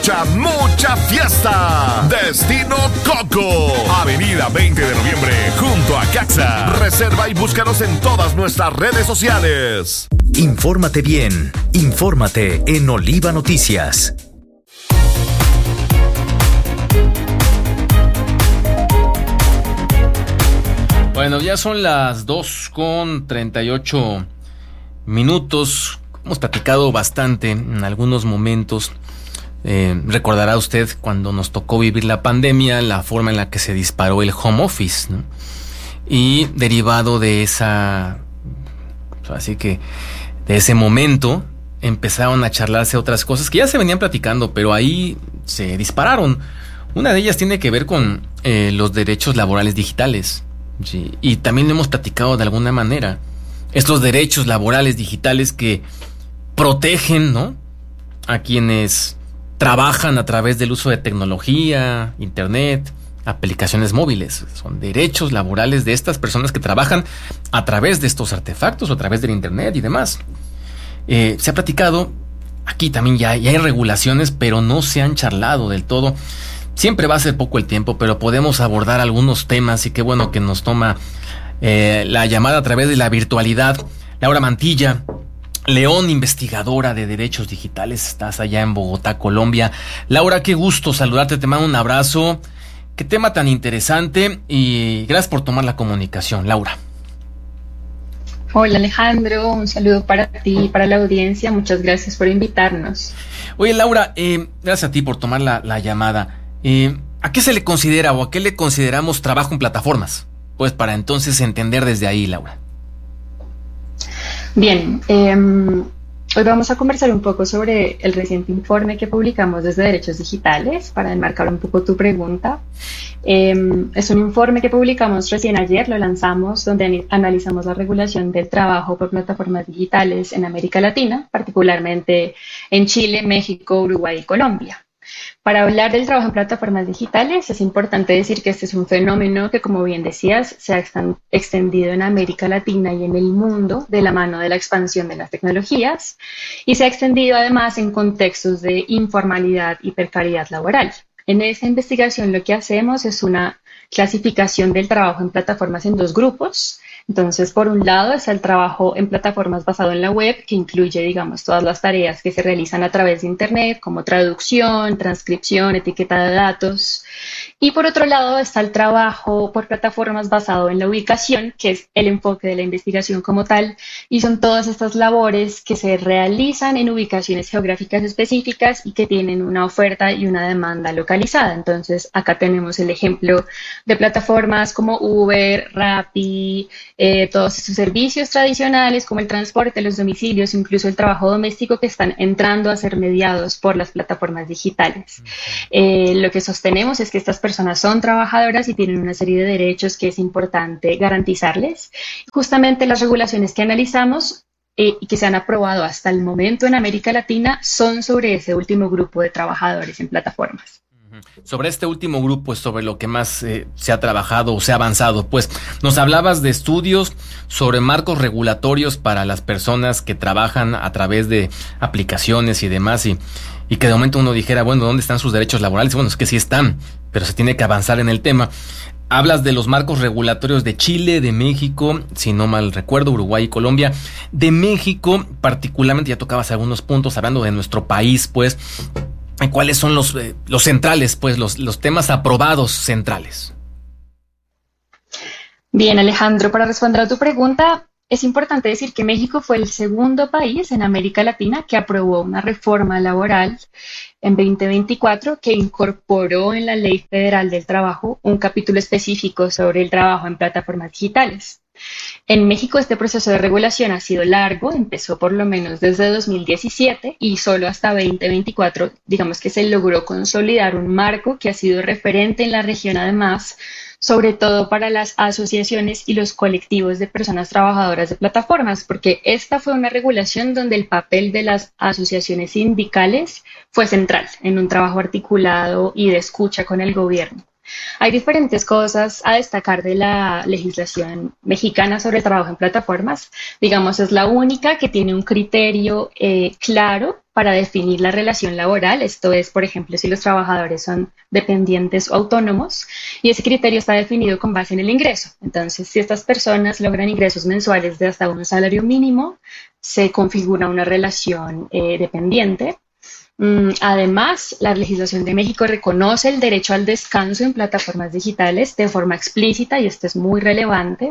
mucha fiesta. Destino Coco, Avenida 20 de Noviembre, junto a Caxa. Reserva y búscanos en todas nuestras redes sociales. Infórmate bien, infórmate en Oliva Noticias. Bueno, ya son las 2:38. Hemos platicado bastante en algunos momentos. Recordará usted cuando nos tocó vivir la pandemia, la forma en la que se disparó el home office, ¿no? Y derivado de así que de ese momento empezaron a charlarse otras cosas que ya se venían platicando, pero ahí se dispararon. Una de ellas tiene que ver con los derechos laborales digitales. Sí, y también lo hemos platicado de alguna manera. Estos derechos laborales digitales que protegen, ¿no?, a quienes trabajan a través del uso de tecnología, internet, aplicaciones móviles. Son derechos laborales de estas personas que trabajan a través de estos artefactos o a través del internet y demás. Se ha platicado, aquí también ya hay regulaciones, pero no se han charlado del todo. Siempre va a ser poco el tiempo, pero podemos abordar algunos temas y qué bueno que nos toma la llamada a través de la virtualidad. Laura Mantilla León, investigadora de derechos digitales, estás allá en Bogotá, Colombia. Laura, qué gusto saludarte, te mando un abrazo. Qué tema tan interesante y gracias por tomar la comunicación, Laura. Hola Alejandro, un saludo para ti y para la audiencia, muchas gracias por invitarnos. Oye Laura, gracias a ti por tomar la llamada. ¿A qué se le considera o a qué le consideramos trabajo en plataformas? Pues para entonces entender desde ahí, Laura. Bien, hoy vamos a conversar un poco sobre el reciente informe que publicamos desde Derechos Digitales para enmarcar un poco tu pregunta. Es un informe que publicamos recién ayer, lo lanzamos, donde analizamos la regulación del trabajo por plataformas digitales en América Latina, particularmente en Chile, México, Uruguay y Colombia. Para hablar del trabajo en plataformas digitales es importante decir que este es un fenómeno que, como bien decías, se ha extendido en América Latina y en el mundo de la mano de la expansión de las tecnologías y se ha extendido además en contextos de informalidad y precariedad laboral. En esta investigación lo que hacemos es una clasificación del trabajo en plataformas en dos grupos. Entonces, por un lado está el trabajo en plataformas basado en la web, que incluye, digamos, todas las tareas que se realizan a través de Internet, como traducción, transcripción, etiqueta de datos. Y por otro lado está el trabajo por plataformas basado en la ubicación, que es el enfoque de la investigación como tal, y son todas estas labores que se realizan en ubicaciones geográficas específicas y que tienen una oferta y una demanda localizada. Entonces, acá tenemos el ejemplo de plataformas como Uber, Rappi, todos estos servicios tradicionales como el transporte, los domicilios, incluso el trabajo doméstico que están entrando a ser mediados por las plataformas digitales. Lo que sostenemos es que estas personas son trabajadoras y tienen una serie de derechos que es importante garantizarles. Justamente las regulaciones que analizamos y que se han aprobado hasta el momento en América Latina son sobre ese último grupo de trabajadores en plataformas. Sobre este último grupo es sobre lo que más se ha trabajado o se ha avanzado. Pues nos hablabas de estudios sobre marcos regulatorios para las personas que trabajan a través de aplicaciones y demás y que de momento uno dijera, bueno, ¿dónde están sus derechos laborales? Bueno, es que sí están, pero se tiene que avanzar en el tema. Hablas de los marcos regulatorios de Chile, de México, si no mal recuerdo, Uruguay y Colombia. De México, particularmente, ya tocabas algunos puntos hablando de nuestro país, pues, ¿cuáles son los centrales, pues, los temas aprobados centrales? Bien, Alejandro, para responder a tu pregunta, es importante decir que México fue el segundo país en América Latina que aprobó una reforma laboral en 2024 que incorporó en la Ley Federal del Trabajo un capítulo específico sobre el trabajo en plataformas digitales. En México este proceso de regulación ha sido largo, empezó por lo menos desde 2017 y solo hasta 2024, digamos que se logró consolidar un marco que ha sido referente en la región además, sobre todo para las asociaciones y los colectivos de personas trabajadoras de plataformas, porque esta fue una regulación donde el papel de las asociaciones sindicales fue central en un trabajo articulado y de escucha con el gobierno. Hay diferentes cosas a destacar de la legislación mexicana sobre el trabajo en plataformas. Digamos, es la única que tiene un criterio claro para definir la relación laboral. Esto es, por ejemplo, si los trabajadores son dependientes o autónomos, y ese criterio está definido con base en el ingreso. Entonces, si estas personas logran ingresos mensuales de hasta un salario mínimo, se configura una relación dependiente. Además, la legislación de México reconoce el derecho al descanso en plataformas digitales de forma explícita, y esto es muy relevante.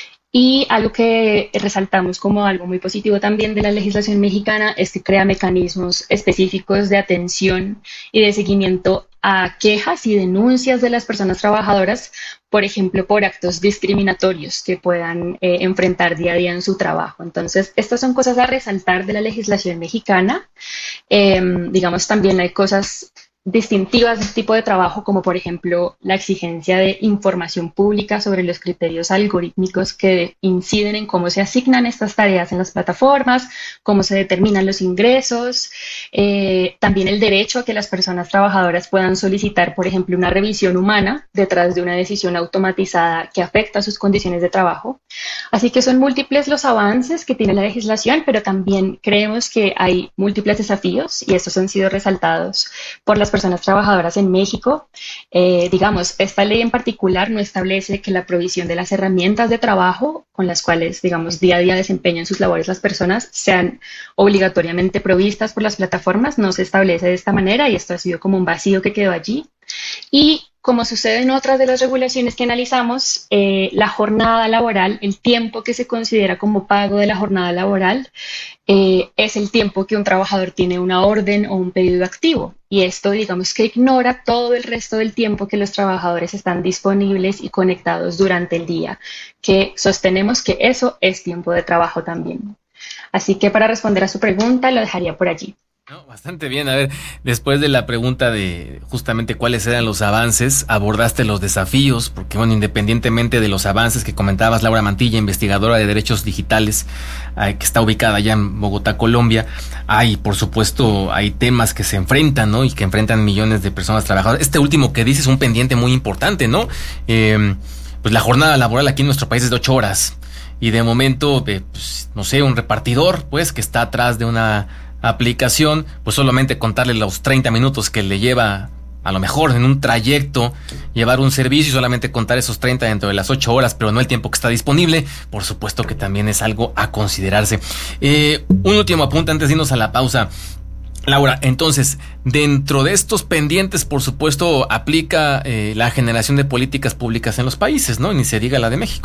Y algo que resaltamos como algo muy positivo también de la legislación mexicana es que crea mecanismos específicos de atención y de seguimiento a quejas y denuncias de las personas trabajadoras, por ejemplo, por actos discriminatorios que puedan enfrentar día a día en su trabajo. Entonces, estas son cosas a resaltar de la legislación mexicana. Digamos, también hay cosas distintivas de este tipo de trabajo, como por ejemplo la exigencia de información pública sobre los criterios algorítmicos que inciden en cómo se asignan estas tareas en las plataformas, cómo se determinan los ingresos, también el derecho a que las personas trabajadoras puedan solicitar, por ejemplo, una revisión humana detrás de una decisión automatizada que afecta sus condiciones de trabajo. Así que son múltiples los avances que tiene la legislación, pero también creemos que hay múltiples desafíos, y estos han sido resaltados por las personas trabajadoras en México. Digamos, esta ley en particular no establece que la provisión de las herramientas de trabajo con las cuales, digamos, día a día desempeñan sus labores las personas sean obligatoriamente provistas por las plataformas. No se establece de esta manera, y esto ha sido como un vacío que quedó allí. Y como sucede en otras de las regulaciones que analizamos, la jornada laboral, el tiempo que se considera como pago de la jornada laboral, es el tiempo que un trabajador tiene una orden o un pedido activo. Y esto, digamos, que ignora todo el resto del tiempo que los trabajadores están disponibles y conectados durante el día, que sostenemos que eso es tiempo de trabajo también. Así que para responder a su pregunta, lo dejaría por allí. No, bastante bien. A ver, después de la pregunta de justamente cuáles eran los avances, abordaste los desafíos, porque bueno, independientemente de los avances que comentabas, Laura Mantilla, investigadora de derechos digitales, que está ubicada allá en Bogotá, Colombia, por supuesto, hay temas que se enfrentan, ¿no? Y que enfrentan millones de personas trabajadoras. Este último que dices es un pendiente muy importante, ¿no? Pues la jornada laboral aquí en nuestro país es de 8 horas. Y de momento, pues, no sé, un repartidor, pues, que está atrás de una aplicación, pues solamente contarle los 30 minutos que le lleva, a lo mejor en un trayecto, llevar un servicio, y solamente contar esos 30 dentro de las 8 horas, pero no el tiempo que está disponible. Por supuesto que también es algo a considerarse. Un último apunte antes de irnos a la pausa. Laura, entonces, dentro de estos pendientes, por supuesto, aplica la generación de políticas públicas en los países, ¿no? Ni se diga la de México.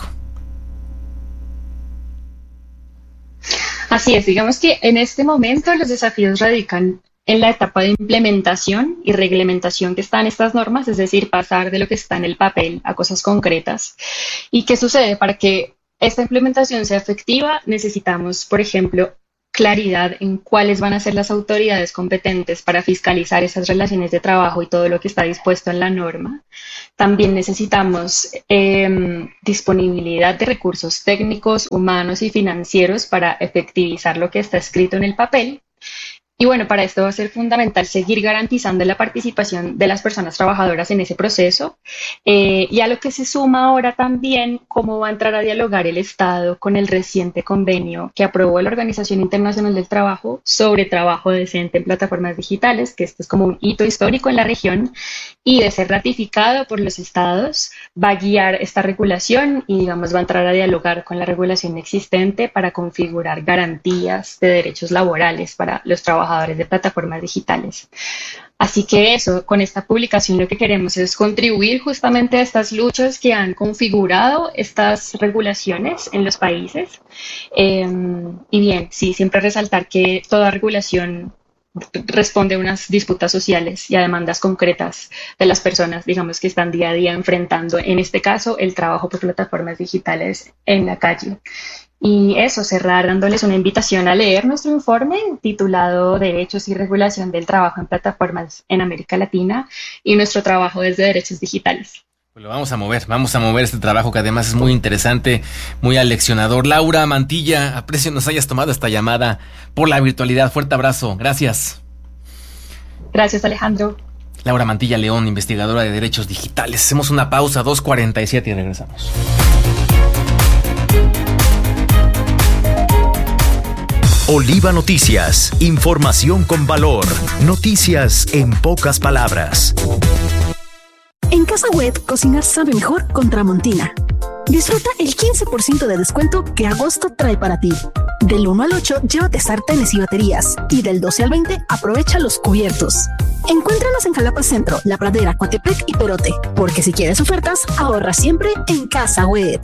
Así es, digamos que en este momento los desafíos radican en la etapa de implementación y reglamentación que están estas normas, es decir, pasar de lo que está en el papel a cosas concretas. ¿Y qué sucede? Para que esta implementación sea efectiva, necesitamos, por ejemplo, claridad en cuáles van a ser las autoridades competentes para fiscalizar esas relaciones de trabajo y todo lo que está dispuesto en la norma. También necesitamos disponibilidad de recursos técnicos, humanos y financieros para efectivizar lo que está escrito en el papel. Y bueno, para esto va a ser fundamental seguir garantizando la participación de las personas trabajadoras en ese proceso. Y a lo que se suma ahora también cómo va a entrar a dialogar el Estado con el reciente convenio que aprobó la Organización Internacional del Trabajo sobre trabajo decente en plataformas digitales, que esto es como un hito histórico en la región, y de ser ratificado por los estados va a guiar esta regulación y, digamos, va a entrar a dialogar con la regulación existente para configurar garantías de derechos laborales para los trabajadores de plataformas digitales. Así que eso, con esta publicación lo que queremos es contribuir justamente a estas luchas que han configurado estas regulaciones en los países. Y bien, sí, siempre resaltar que toda regulación responde a unas disputas sociales y a demandas concretas de las personas, digamos, que están día a día enfrentando, en este caso, el trabajo por plataformas digitales en la calle. Y eso, cerrar dándoles una invitación a leer nuestro informe titulado Derechos y Regulación del Trabajo en Plataformas en América Latina y nuestro trabajo desde Derechos Digitales. Pues lo vamos a mover este trabajo que además es muy interesante, muy aleccionador. Laura Mantilla, aprecio nos hayas tomado esta llamada por la virtualidad. Fuerte abrazo, gracias. Gracias, Alejandro. Laura Mantilla León, investigadora de Derechos Digitales. Hacemos una pausa, 2:47 y regresamos. Oliva Noticias, información con valor, noticias en pocas palabras. En Casa Wet, cocinar sabe mejor con Tramontina. Disfruta el 15% de descuento que agosto trae para ti. Del 1 al 8, llévate sartenes y baterías. Y del 12 al 20, aprovecha los cubiertos. Encuéntranos en Jalapa Centro, La Pradera, Coatepec y Perote. Porque si quieres ofertas, ahorra siempre en Casa Wet.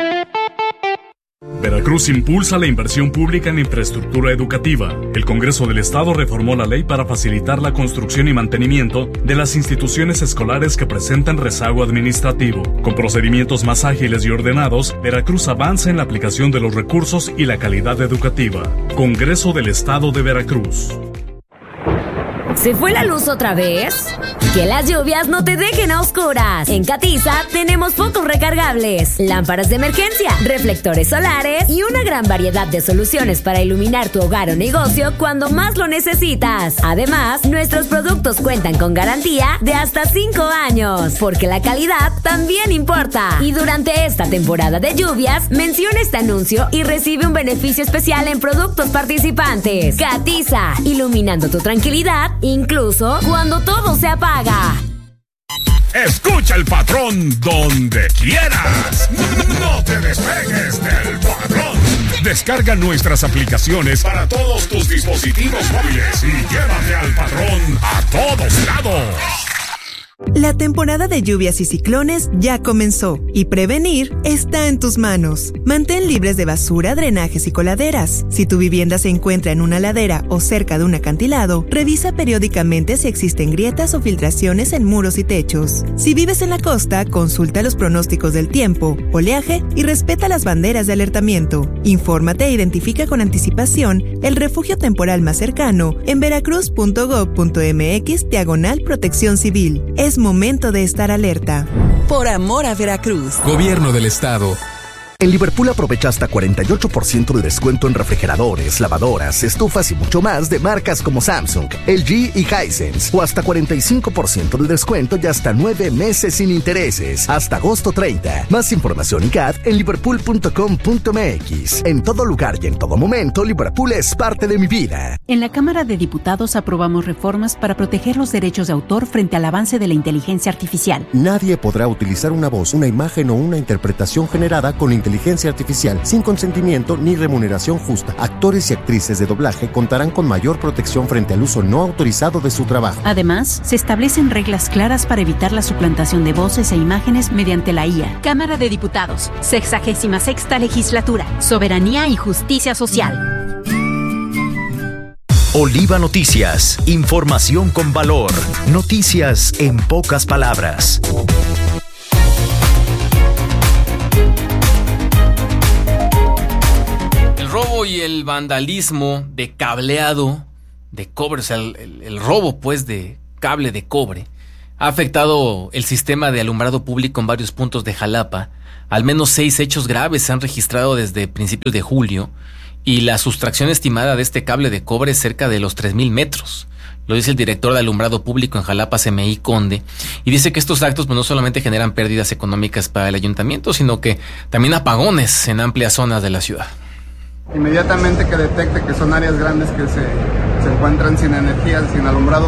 Veracruz impulsa la inversión pública en infraestructura educativa. El Congreso del Estado reformó la ley para facilitar la construcción y mantenimiento de las instituciones escolares que presentan rezago administrativo. Con procedimientos más ágiles y ordenados, Veracruz avanza en la aplicación de los recursos y la calidad educativa. Congreso del Estado de Veracruz. ¿Se fue la luz otra vez? Que las lluvias no te dejen a oscuras. En Catiza tenemos focos recargables, lámparas de emergencia, reflectores solares y una gran variedad de soluciones para iluminar tu hogar o negocio cuando más lo necesitas. Además, nuestros productos cuentan con garantía de hasta 5 años, porque la calidad también importa. Y durante esta temporada de lluvias, menciona este anuncio y recibe un beneficio especial en productos participantes. Catiza, iluminando tu tranquilidad, incluso cuando todo se apaga. Escucha el patrón donde quieras. No te despegues del patrón. Descarga nuestras aplicaciones para todos tus dispositivos móviles y llévate al patrón a todos lados. La temporada de lluvias y ciclones ya comenzó y prevenir está en tus manos. Mantén libres de basura, drenajes y coladeras. Si tu vivienda se encuentra en una ladera o cerca de un acantilado, revisa periódicamente si existen grietas o filtraciones en muros y techos. Si vives en la costa, consulta los pronósticos del tiempo, oleaje y respeta las banderas de alertamiento. Infórmate e identifica con anticipación el refugio temporal más cercano en veracruz.gov.mx/protección civil. Es momento de estar alerta. Por amor a Veracruz. Gobierno del Estado. En Liverpool aprovecha hasta 48% de descuento en refrigeradores, lavadoras, estufas y mucho más de marcas como Samsung, LG y Hisense. O hasta 45% de descuento y hasta 9 meses sin intereses. Hasta agosto 30. Más información y CAD en liverpool.com.mx. En todo lugar y en todo momento, Liverpool es parte de mi vida. En la Cámara de Diputados aprobamos reformas para proteger los derechos de autor frente al avance de la inteligencia artificial. Nadie podrá utilizar una voz, una imagen o una interpretación generada con inteligencia artificial sin consentimiento ni remuneración justa. Actores y actrices de doblaje contarán con mayor protección frente al uso no autorizado de su trabajo. Además, se establecen reglas claras para evitar la suplantación de voces e imágenes mediante la IA. Cámara de Diputados, 66ª Legislatura, Soberanía y Justicia Social. Oliva Noticias, información con valor, noticias en pocas palabras. El robo y el vandalismo de cableado de cobre, o sea, el robo pues de cable de cobre, ha afectado el sistema de alumbrado público en varios puntos de Jalapa. Al menos 6 hechos graves se han registrado desde principios de julio y la sustracción estimada de este cable de cobre es cerca de los 3,000 metros. Lo dice el director de alumbrado público en Jalapa, CMI Conde, y dice que estos actos pues, no solamente generan pérdidas económicas para el ayuntamiento, sino que también apagones en amplias zonas de la ciudad. Inmediatamente que detecte que son áreas grandes que se encuentran sin energía, sin alumbrado,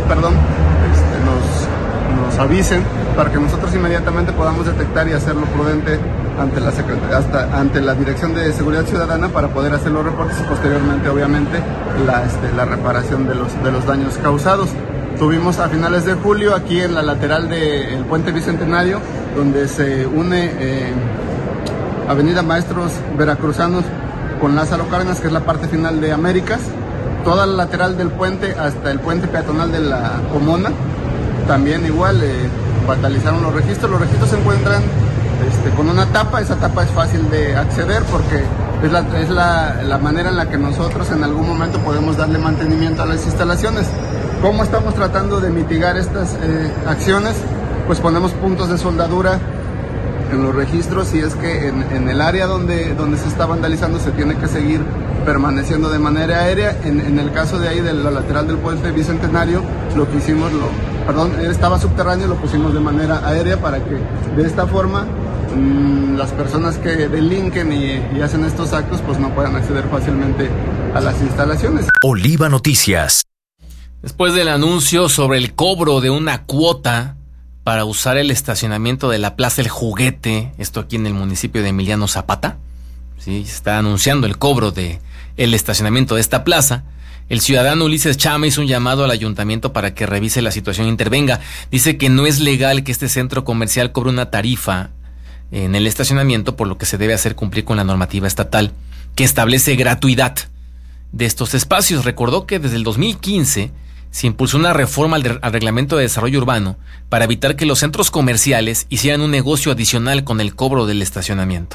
nos avisen para que nosotros inmediatamente podamos detectar y hacerlo prudente ante la Dirección de Seguridad Ciudadana para poder hacer los reportes y posteriormente, obviamente, la reparación de los daños causados. Tuvimos a finales de julio aquí en la lateral del Puente Bicentenario, donde se une Avenida Maestros Veracruzanos con Lázaro Cárdenas, que es la parte final de Américas, toda la lateral del puente hasta el puente peatonal de la Pomona. También igual vandalizaron los registros. Los registros se encuentran con una tapa. Esa tapa es fácil de acceder porque es la manera en la que nosotros en algún momento podemos darle mantenimiento a las instalaciones. ¿Cómo estamos tratando de mitigar estas acciones? Pues ponemos puntos de soldadura en los registros, y es que en el área donde se está vandalizando se tiene que seguir permaneciendo de manera aérea. En el caso de ahí de la lateral del Puente Bicentenario, lo que hicimos, estaba subterráneo, lo pusimos de manera aérea para que de esta forma las personas que delinquen y hacen estos actos pues no puedan acceder fácilmente a las instalaciones. Oliva Noticias. Después del anuncio sobre el cobro de una cuota para usar el estacionamiento de la Plaza El Juguete, esto aquí en el municipio de Emiliano Zapata, sí, se está anunciando el cobro de el estacionamiento de esta plaza. El ciudadano Ulises Chama hizo un llamado al ayuntamiento para que revise la situación e intervenga. Dice que no es legal que este centro comercial cobre una tarifa en el estacionamiento, por lo que se debe hacer cumplir con la normativa estatal que establece gratuidad de estos espacios. Recordó que desde el 2015 se impulsó una reforma al reglamento de desarrollo urbano para evitar que los centros comerciales hicieran un negocio adicional con el cobro del estacionamiento.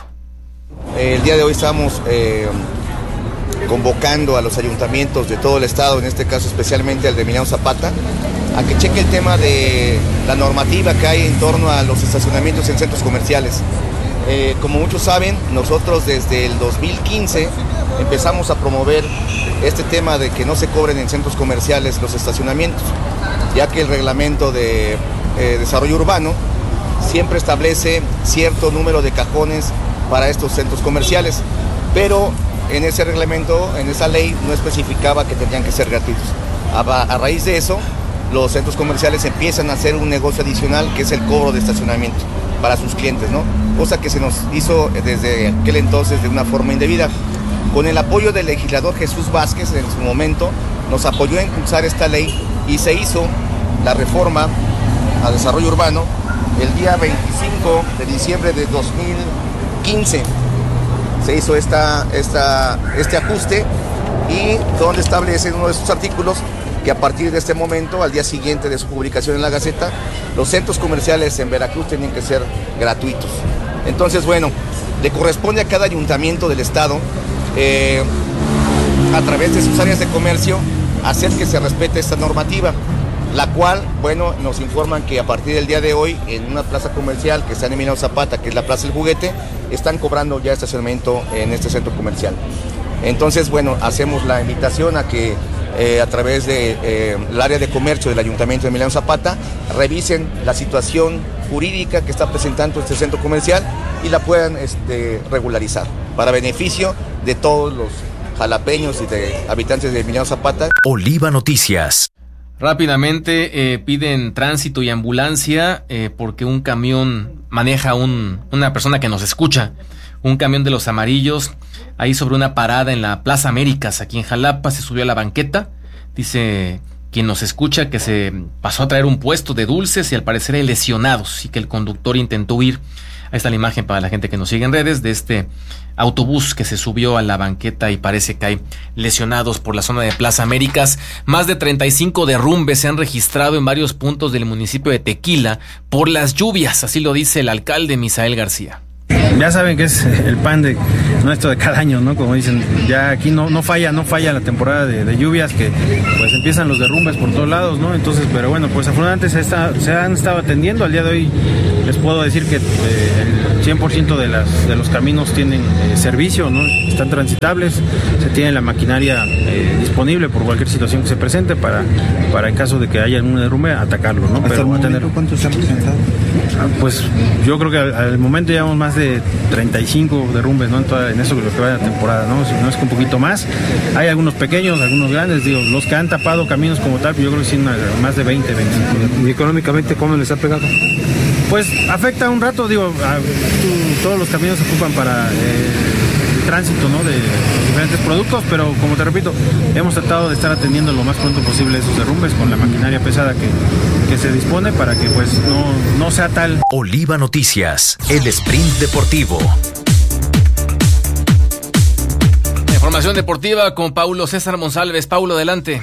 El día de hoy estamos convocando a los ayuntamientos de todo el estado, en este caso especialmente al de Emiliano Zapata, a que cheque el tema de la normativa que hay en torno a los estacionamientos en centros comerciales. Como muchos saben, nosotros desde el 2015 empezamos a promover este tema de que no se cobren en centros comerciales los estacionamientos, ya que el reglamento de desarrollo urbano siempre establece cierto número de cajones para estos centros comerciales, pero en ese reglamento, en esa ley, no especificaba que tenían que ser gratuitos. A raíz de eso, los centros comerciales empiezan a hacer un negocio adicional, que es el cobro de estacionamiento para sus clientes, ¿no? Cosa que se nos hizo desde aquel entonces de una forma indebida. Con el apoyo del legislador Jesús Vázquez, en su momento, nos apoyó a impulsar esta ley y se hizo la reforma a desarrollo urbano el día 25 de diciembre de 2015. Se hizo este ajuste y donde establece uno de sus artículos que a partir de este momento, al día siguiente de su publicación en la Gaceta, los centros comerciales en Veracruz tienen que ser gratuitos. Entonces, bueno, le corresponde a cada ayuntamiento del estado, a través de sus áreas de comercio, hacer que se respete esta normativa, la cual, bueno, nos informan que a partir del día de hoy, en una plaza comercial que está en Emiliano Zapata, que es la Plaza El Juguete, están cobrando ya estacionamiento en este centro comercial. Entonces, bueno, hacemos la invitación a que a través del área de comercio del Ayuntamiento de Emiliano Zapata revisen la situación jurídica que está presentando este centro comercial y la puedan regularizar para beneficio de todos los jalapeños y de habitantes de Emiliano Zapata. Oliva Noticias. Rápidamente piden tránsito y ambulancia porque un camión maneja una persona que nos escucha, un camión de los amarillos, ahí sobre una parada en la Plaza Américas, aquí en Jalapa, se subió a la banqueta. Dice quien nos escucha que se pasó a traer un puesto de dulces y al parecer hay lesionados y que el conductor intentó huir. Ahí está la imagen para la gente que nos sigue en redes de este autobús que se subió a la banqueta y parece que hay lesionados por la zona de Plaza Américas. Más de 35 derrumbes se han registrado en varios puntos del municipio de Tequila por las lluvias, así lo dice el alcalde Misael García. Ya saben que es el pan de nuestro de cada año, ¿no? Como dicen, ya aquí no falla la temporada de lluvias, que pues empiezan los derrumbes por todos lados, ¿no? Entonces, pero bueno, pues afortunadamente se han estado atendiendo. Al día de hoy les puedo decir que el 100% de los caminos tienen servicio, ¿no? Están transitables, se tiene la maquinaria disponible por cualquier situación que se presente para en caso de que haya algún derrumbe, atacarlo, ¿no? Pero ¿cuántos se han presentado? Pues yo creo que al momento llevamos más de 35 derrumbes, ¿no? En eso que lo que va de la temporada, ¿no? Si no es que un poquito más. Hay algunos pequeños, algunos grandes, digo, los que han tapado caminos como tal, yo creo que sí, más de 20, 25. ¿Y económicamente cómo les ha pegado? Pues afecta un rato, digo, todos los caminos se ocupan para el tránsito, ¿no? De los diferentes productos, pero como te repito, hemos tratado de estar atendiendo lo más pronto posible esos derrumbes con la maquinaria pesada que se dispone para que pues no sea tal. Oliva Noticias, el sprint deportivo. Información deportiva con Paulo César Monsalves. Paulo, adelante.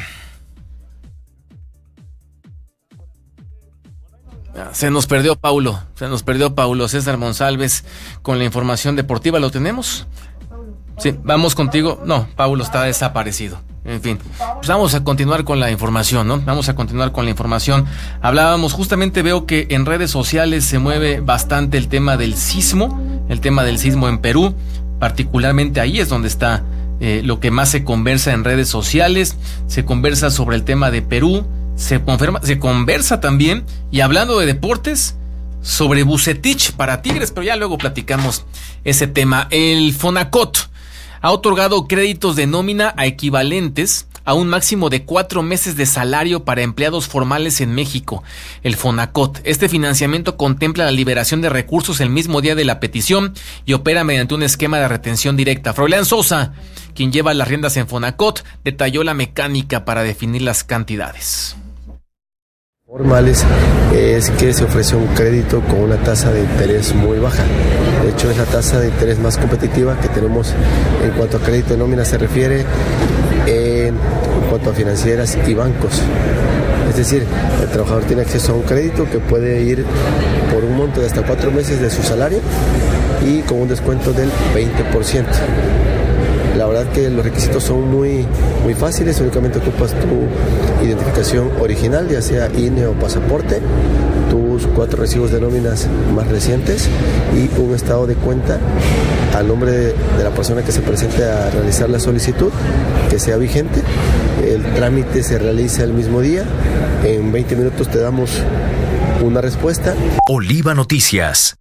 Se nos perdió Paulo César Monsalves con la información deportiva. ¿Lo tenemos? Sí, vamos contigo. No, Paulo está desaparecido. En fin, pues vamos a continuar con la información, ¿no? Hablábamos, justamente veo que en redes sociales se mueve bastante el tema del sismo en Perú. Particularmente ahí es donde está lo que más se conversa en redes sociales. Se conversa sobre el tema de Perú. Se conversa también, y hablando de deportes, sobre Vucetich para Tigres, pero ya luego platicamos ese tema. El Fonacot ha otorgado créditos de nómina a equivalentes a un máximo de 4 meses de salario para empleados formales en México. El Fonacot. Este financiamiento contempla la liberación de recursos el mismo día de la petición y opera mediante un esquema de retención directa. Froilán Sosa, quien lleva las riendas en Fonacot, detalló la mecánica para definir las cantidades. Formales es que se ofrece un crédito con una tasa de interés muy baja. De hecho, es la tasa de interés más competitiva que tenemos en cuanto a crédito de nómina se refiere, en cuanto a financieras y bancos. Es decir, el trabajador tiene acceso a un crédito que puede ir por un monto de hasta 4 meses de su salario y con un descuento del 20%. La verdad que los requisitos son muy fáciles, únicamente ocupas tu identificación original, ya sea INE o pasaporte, tus 4 recibos de nóminas más recientes y un estado de cuenta al nombre de la persona que se presente a realizar la solicitud, que sea vigente. El trámite se realiza el mismo día, en 20 minutos te damos una respuesta. Oliva Noticias.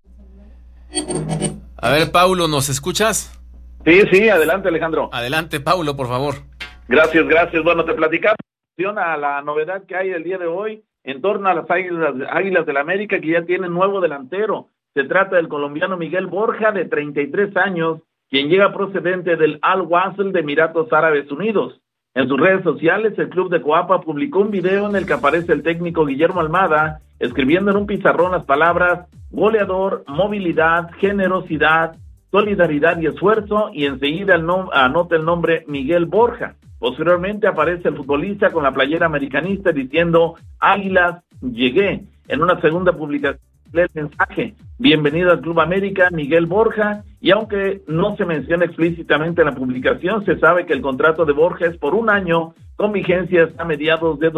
A ver, Paulo, ¿nos escuchas? Sí, adelante, Alejandro. Adelante, Paulo, por favor. Gracias. Bueno, te platicamos a la novedad que hay el día de hoy en torno a las Águilas del América, que ya tienen nuevo delantero. Se trata del colombiano Miguel Borja, de 33 años, quien llega procedente del Al-Wasl de Emiratos Árabes Unidos. En sus redes sociales, el club de Coapa publicó un video en el que aparece el técnico Guillermo Almada, escribiendo en un pizarrón las palabras goleador, movilidad, generosidad, solidaridad y esfuerzo, y enseguida anota el nombre Miguel Borja. Posteriormente aparece el futbolista con la playera americanista diciendo Águilas, llegué. En una segunda publicación el mensaje, bienvenido al Club América, Miguel Borja, y aunque no se menciona explícitamente en la publicación, se sabe que el contrato de Borja es por 1 año, con vigencia hasta mediados de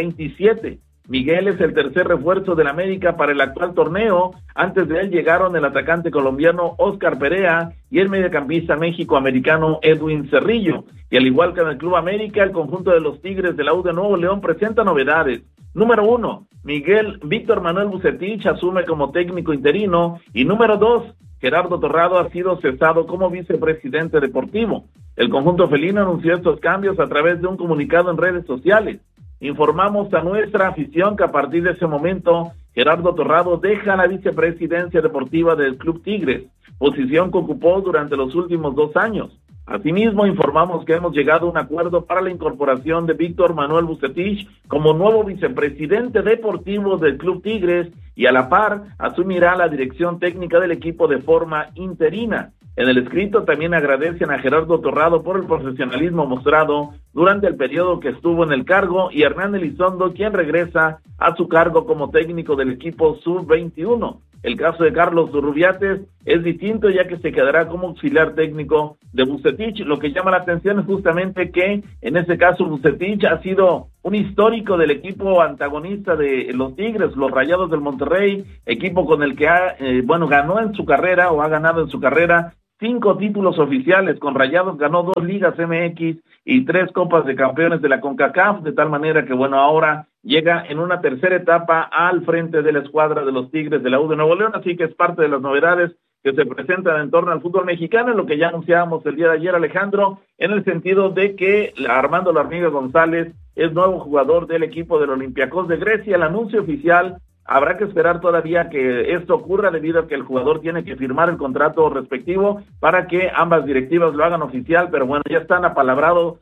2027. Miguel es el tercer refuerzo del América para el actual torneo. Antes de él llegaron el atacante colombiano Oscar Perea y el mediocampista méxico-americano Edwin Cerrillo. Y al igual que en el Club América, el conjunto de los Tigres de la U de Nuevo León presenta novedades. Número 1, Víctor Manuel Vucetich asume como técnico interino. Y número 2, Gerardo Torrado ha sido cesado como vicepresidente deportivo. El conjunto felino anunció estos cambios a través de un comunicado en redes sociales. Informamos a nuestra afición que a partir de ese momento, Gerardo Torrado deja la vicepresidencia deportiva del Club Tigres, posición que ocupó durante los últimos 2 años. Asimismo, informamos que hemos llegado a un acuerdo para la incorporación de Víctor Manuel Vucetich como nuevo vicepresidente deportivo del Club Tigres y a la par asumirá la dirección técnica del equipo de forma interina. En el escrito también agradecen a Gerardo Torrado por el profesionalismo mostrado durante el periodo que estuvo en el cargo y a Hernán Elizondo, quien regresa a su cargo como técnico del equipo Sub-21. El caso de Carlos Urrubiates es distinto, ya que se quedará como auxiliar técnico de Vucetich. Lo que llama la atención es justamente que en ese caso Vucetich ha sido un histórico del equipo antagonista de los Tigres, los Rayados del Monterrey, equipo con el que ganó en su carrera o ha ganado en su carrera 5 títulos oficiales. Con Rayados ganó 2 Ligas MX y 3 Copas de Campeones de la CONCACAF, de tal manera que ahora llega en una tercera etapa al frente de la escuadra de los Tigres de la U de Nuevo León, así que es parte de las novedades que se presentan en torno al fútbol mexicano, en lo que ya anunciábamos el día de ayer, Alejandro, en el sentido de que Armando La Hormiga González es nuevo jugador del equipo del Olympiacos de Grecia. El anuncio oficial habrá que esperar todavía que esto ocurra, debido a que el jugador tiene que firmar el contrato respectivo para que ambas directivas lo hagan oficial, pero ya están apalabradas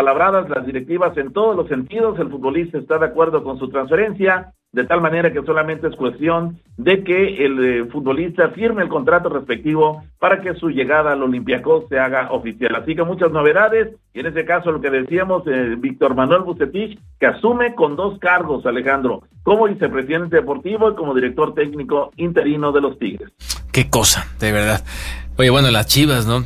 las directivas en todos los sentidos. El futbolista está de acuerdo con su transferencia, de tal manera que solamente es cuestión de que el futbolista firme el contrato respectivo para que su llegada al Olympiacos se haga oficial. Así que muchas novedades, y en este caso lo que decíamos, Víctor Manuel Vucetich, que asume con 2 cargos, Alejandro, como vicepresidente deportivo y como director técnico interino de los Tigres. Qué cosa, de verdad. Oye, las Chivas, ¿no?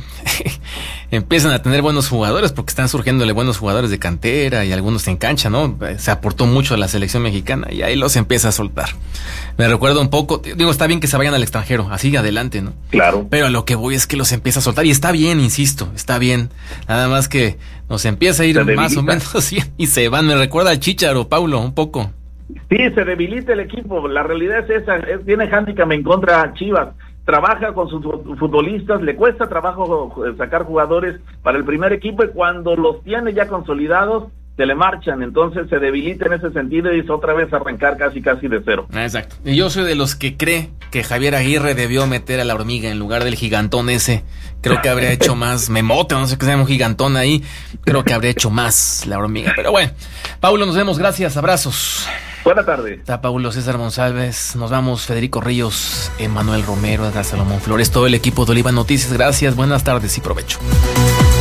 Empiezan a tener buenos jugadores porque están surgiéndole buenos jugadores de cantera y algunos en cancha, ¿no? Se aportó mucho a la selección mexicana y ahí los empieza a soltar. Me recuerda un poco, está bien que se vayan al extranjero, así adelante, ¿no? Claro. Pero a lo que voy es que los empieza a soltar y está bien, insisto, está bien. Nada más que nos empieza a ir más o menos y se van. Me recuerda al Chícharo, Paulo, un poco. Sí, se debilita el equipo, la realidad es esa, tiene hándicap en contra a Chivas, trabaja con sus futbolistas, le cuesta trabajo sacar jugadores para el primer equipo y cuando los tiene ya consolidados, se le marchan, entonces se debilita en ese sentido y es otra vez arrancar casi de cero. Exacto. Y yo soy de los que cree que Javier Aguirre debió meter a la hormiga en lugar del gigantón ese. Creo que habría hecho más Memote, no sé qué sea un gigantón ahí. Creo que habría hecho más la hormiga. Pero bueno, Paulo, nos vemos, gracias, abrazos. Buenas tardes. Está Paulo César Monsalves, nos vamos, Federico Ríos, Emanuel Romero, Salomón Flores, todo el equipo de Oliva Noticias, gracias, buenas tardes y provecho.